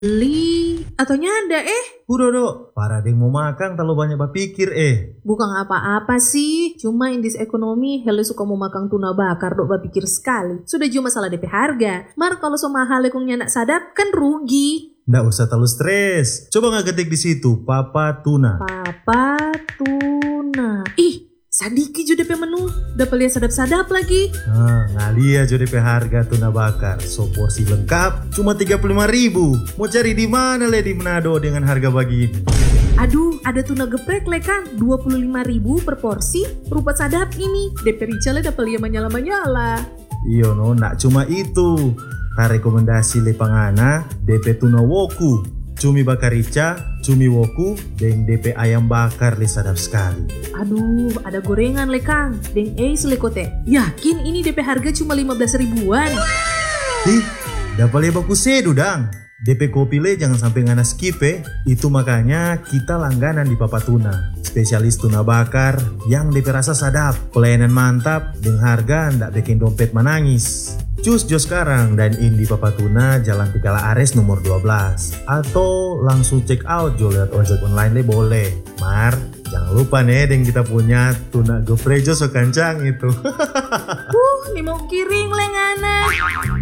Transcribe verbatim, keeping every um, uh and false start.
Beli atau nyanda eh? Udah para deng mau makan terlalu banyak berpikir eh. Bukan apa-apa sih, cuma in this ekonomi hele suka mau makan tuna bakar dok berpikir sekali. Sudah cuma masalah D P harga. Mar kalau so mahal lekungnya nak sadap kan rugi. Nggak usah terlalu stres. Coba nggak ketik di situ Papa Tuna. Papa Tuna. Ih, sadiki juga D P menu. Dapat lihat sadap-sadap lagi. Ah, ngalia aja D P harga tuna bakar. So porsi lengkap cuma tiga puluh lima ribu. Mau cari di mana le di Manado dengan harga begini? Aduh, ada tuna geprek le Kang, dua puluh lima ribu per porsi. Rupa sadap ini. D P Richel dapat lihat menyala-menyala. Iyo no, nak cuma itu. Ka rekomendasi le pangana D P tuna woku, cumi bakar rica, cumi woku, dan D P ayam bakar le sadap sekali. Aduh, ada gorengan le Kang, dan eis le kote. Yakin ini D P harga cuma lima belas ribuan? Ih, dapat le baku sedu dang. D P kopi le jangan sampai ngana skip eh. Itu makanya kita langganan di Papa Tuna. Spesialis tuna bakar yang D P rasa sadap, pelayanan mantap, dengan harga ndak bikin dompet menangis. Cus jo sekarang dan in di Papa Tuna Jalan Tikala Ares nomor dua belas. Atau langsung check out jo lihat ojek online le boleh. Mar, jangan lupa nih dengan kita punya tuna geprek jo so kancang itu. uh, nih mau kiring le ngana.